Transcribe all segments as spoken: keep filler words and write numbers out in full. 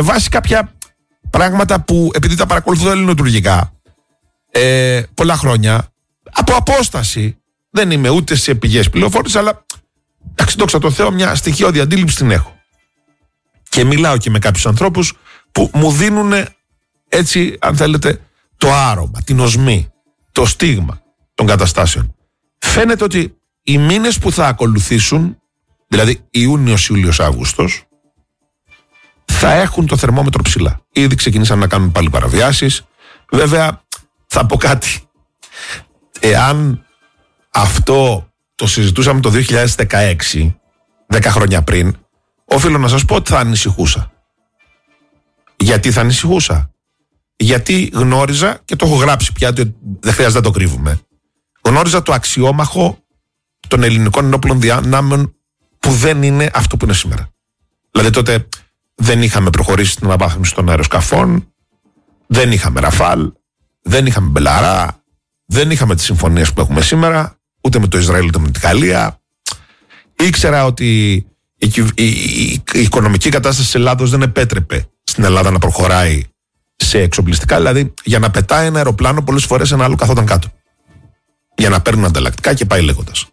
βάση κάποια πράγματα που, επειδή τα παρακολουθώ ελληνοτουρκικά ε, πολλά χρόνια, από απόσταση, δεν είμαι ούτε σε πηγές πληροφόρησης, αλλά εντάξει, δόξα τω Θεώ, μια στοιχειώδη αντίληψη την έχω. Και μιλάω και με κάποιους ανθρώπους που μου δίνουν, έτσι, αν θέλετε, το άρωμα, την οσμή, το στίγμα των καταστάσεων. Φαίνεται ότι οι μήνες που θα ακολουθήσουν, δηλαδή Ιούνιος, Ιούλιος, Αύγουστος, θα έχουν το θερμόμετρο ψηλά. Ήδη ξεκινήσαν να κάνουν πάλι παραβιάσεις. Βέβαια, θα πω κάτι. Εάν αυτό το συζητούσαμε το δύο χιλιάδες δεκαέξι, δέκα χρόνια πριν, οφείλω να σας πω ότι θα ανησυχούσα. Γιατί θα ανησυχούσα? Γιατί γνώριζα, και το έχω γράψει πια, δεν χρειάζεται να το κρύβουμε, γνώριζα το αξιόμαχο των ελληνικών ενόπλων δυνάμεων που δεν είναι αυτό που είναι σήμερα. Δηλαδή τότε δεν είχαμε προχωρήσει στην αναβάθμιση των αεροσκαφών, δεν είχαμε Ραφάλ, δεν είχαμε Μπελαρά, δεν είχαμε τις συμφωνίες που έχουμε σήμερα, ούτε με το Ισραήλ ούτε με την Γαλλία. Ήξερα ότι η, η, η, η οικονομική κατάσταση της Ελλάδος δεν επέτρεπε στην Ελλάδα να προχωράει σε εξοπλιστικά, δηλαδή για να πετάει ένα αεροπλάνο πολλές φορές ένα άλλο καθόταν κάτω. Για να παίρνουν ανταλλακτικά και πάει λέγοντας.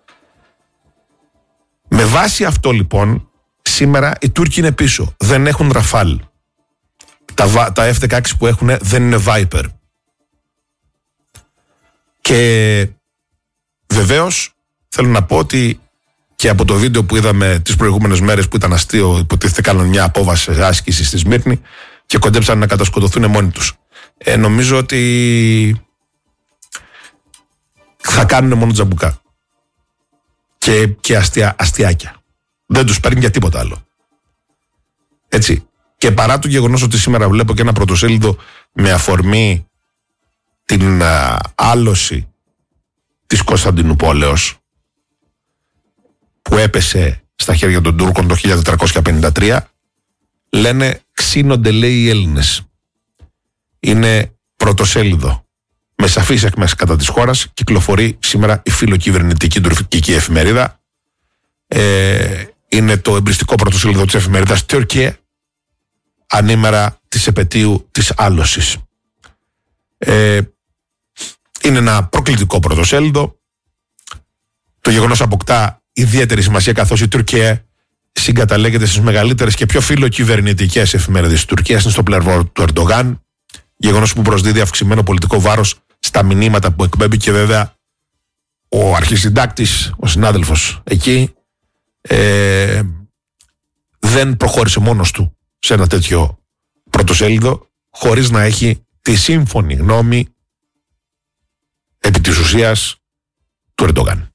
Με βάση αυτό λοιπόν, σήμερα οι Τούρκοι είναι πίσω. Δεν έχουν Ραφάλ. Τα, τα εφ δεκαέξι που έχουν δεν είναι Viper. Και βεβαίως θέλω να πω ότι και από το βίντεο που είδαμε τις προηγούμενες μέρες που ήταν αστείο, υποτίθεται κάνουν μια απόβαση άσκηση στη Σμύρνη και κοντέψαν να κατασκοτωθούν μόνοι τους. Ε, νομίζω ότι θα κάνουν μόνο τζαμπουκά. Και, και αστεία, αστιάκια. Δεν τους παίρνει για τίποτα άλλο. Έτσι. Και παρά το γεγονός ότι σήμερα βλέπω και ένα πρωτοσέλιδο με αφορμή την α, άλωση της Κωνσταντινουπόλεως που έπεσε στα χέρια των Τούρκων το χίλια τετρακόσια πενήντα τρία, λένε ξύνονται, λέει, οι Έλληνες. Είναι πρωτοσέλιδο με σαφείς εκμέσεις κατά της χώρας. Κυκλοφορεί σήμερα η φιλοκυβερνητική τουρκική εφημερίδα. Ε, είναι το εμπριστικό πρωτοσέλιδο της εφημερίδας Τουρκία, ανήμερα της επετείου της άλωσης. Ε, είναι ένα προκλητικό πρωτοσέλιδο. Το γεγονός αποκτά ιδιαίτερη σημασία καθώς η Τουρκία συγκαταλέγεται στις μεγαλύτερες και πιο φιλοκυβερνητικές εφημερίδες της Τουρκίας, είναι στο πλευρό του Ερντογάν. Γεγονός που προσδίδει αυξημένο πολιτικό βάρος στα μηνύματα που εκπέμπει και βέβαια ο αρχισυντάκτης, ο συνάδελφος εκεί, ε, δεν προχώρησε μόνος του σε ένα τέτοιο πρωτοσέλιδο χωρίς να έχει τη σύμφωνη γνώμη επί της ουσίας του Ερντογάν.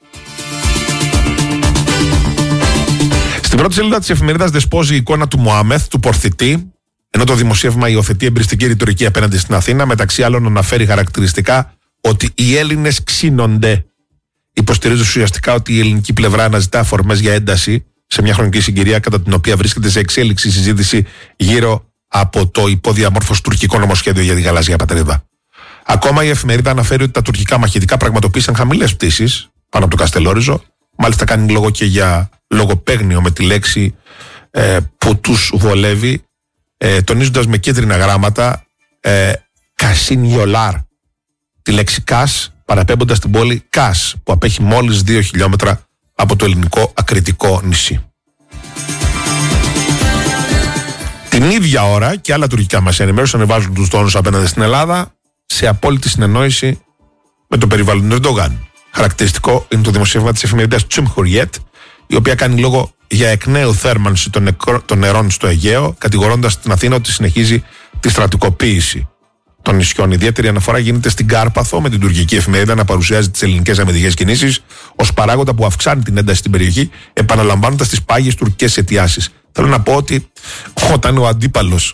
Στην πρώτη σελίδα της εφημερίδας δεσπόζει η εικόνα του Μωάμεθ, του πορθητή, ενώ το δημοσίευμα υιοθετεί εμπριστική ρητορική απέναντι στην Αθήνα, μεταξύ άλλων αναφέρει χαρακτηριστικά ότι οι Έλληνες ξύνονται. Υποστηρίζει ουσιαστικά ότι η ελληνική πλευρά αναζητά αφορμές για ένταση σε μια χρονική συγκυρία κατά την οποία βρίσκεται σε εξέλιξη η συζήτηση γύρω από το υποδιαμόρφωση τουρκικό νομοσχέδιο για τη γαλάζια πατρίδα. Ακόμα η εφημερίδα αναφέρει ότι τα τουρκικά μαχητικά πραγματοποίησαν χαμηλές πτήσεις πάνω από το Καστελόριζο. Μάλιστα κάνει λόγο και για λογοπαίγνιο με τη λέξη ε, που τους βολεύει, ε, τονίζοντας με κίτρινα γράμματα ε, Κασίνιολάρ, τη λέξη Κας, παραπέμποντας την πόλη Κας, που απέχει μόλις δύο χιλιόμετρα από το ελληνικό ακριτικό νησί. Την ίδια ώρα και άλλα τουρκικά μας ενημέρωσαν ανεβάζουν τους τόνους απέναντι στην Ελλάδα σε απόλυτη συνεννόηση με το περιβάλλον του Ερντογάν. Χαρακτηριστικό είναι το δημοσίευμα της εφημερίδας Τσουμχουριέτ, η οποία κάνει λόγο για εκ νέου θέρμανση των, νεκρό, των νερών στο Αιγαίο, κατηγορώντας την Αθήνα ότι συνεχίζει τη στρατικοποίηση των νησιών. Ιδιαίτερη αναφορά γίνεται στην Κάρπαθο, με την τουρκική εφημερίδα να παρουσιάζει τις ελληνικές αμυντικές κινήσεις ως παράγοντα που αυξάνει την ένταση στην περιοχή, επαναλαμβάνοντας τις πάγιες τουρκικές αιτιάσεις. Θέλω να πω ότι όταν ο αντίπαλος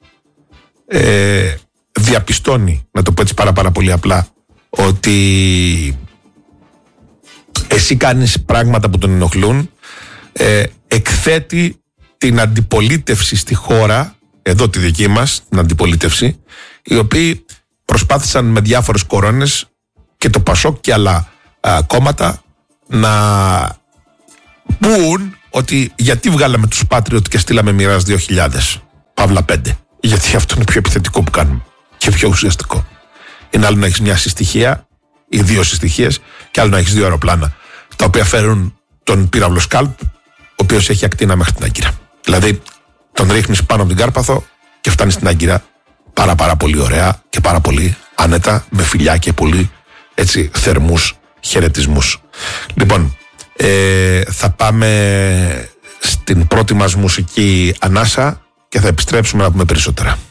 ε, διαπιστώνει, να το πω έτσι πάρα, πάρα πολύ απλά, ότι εσύ κάνεις πράγματα που τον ενοχλούν, ε, εκθέτει την αντιπολίτευση στη χώρα, εδώ τη δική μας, την αντιπολίτευση, οι οποίοι προσπάθησαν με διάφορες κορώνες και το Πασόκ και άλλα α, κόμματα να πούν ότι γιατί βγάλαμε τους Patriot και στείλαμε Μοιράς δύο χιλιάδες. παύλα πέντε. Γιατί αυτό είναι πιο επιθετικό που κάνουμε και πιο ουσιαστικό. Είναι άλλο να έχεις μια συστοιχεία ή δύο συστοιχίες, και άλλο να έχεις δύο αεροπλάνα τα οποία φέρουν τον πύραυλο Σκάλπ, ο οποίος έχει ακτίνα μέχρι την Άγκυρα. Δηλαδή τον ρίχνεις πάνω από την Κάρπαθο και φτάνεις στην Άγκυρα πάρα πάρα πολύ ωραία και πάρα πολύ άνετα, με φιλιά και πολύ έτσι θερμούς χαιρετισμούς. Λοιπόν, ε, θα πάμε στην πρώτη μας μουσική ανάσα και θα επιστρέψουμε να πούμε περισσότερα.